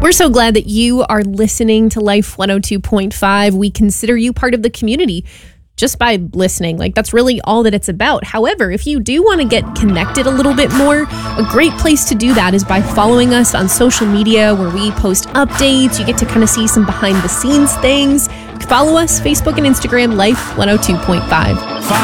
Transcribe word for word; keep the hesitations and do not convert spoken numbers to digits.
We're so glad that you are listening to Life one oh two point five. We consider you part of the community just by listening. Like, that's really all that it's about. However, if you do want to get connected a little bit more, a great place to do that is by following us on social media, where we post updates. You get to kind of see some behind the scenes things. Follow us, Facebook and Instagram, Life one oh two point five.